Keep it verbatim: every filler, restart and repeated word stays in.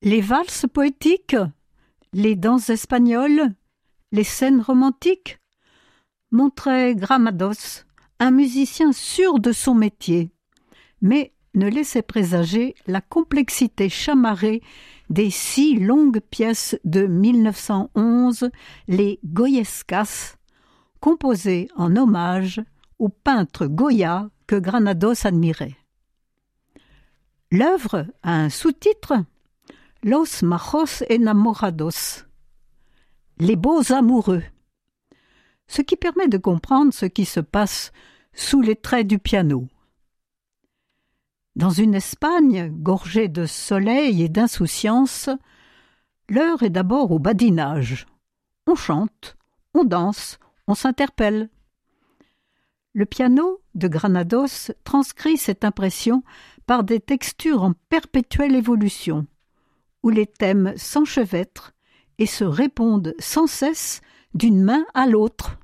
Les valses poétiques, les danses espagnoles, les scènes romantiques montraient Granados, un musicien sûr de son métier, mais ne laissait présager la complexité chamarrée des six longues pièces de mille neuf cent onze, les Goyescas, composées en hommage au peintre Goya que Granados admirait. L'œuvre a un sous-titre « Los majos enamorados », les beaux amoureux, ce qui permet de comprendre ce qui se passe sous les traits du piano. Dans une Espagne gorgée de soleil et d'insouciance, l'heure est d'abord au badinage. On chante, on danse, on s'interpelle. Le piano de Granados transcrit cette impression par des textures en perpétuelle évolution, où les thèmes s'enchevêtrent et se répondent sans cesse d'une main à l'autre.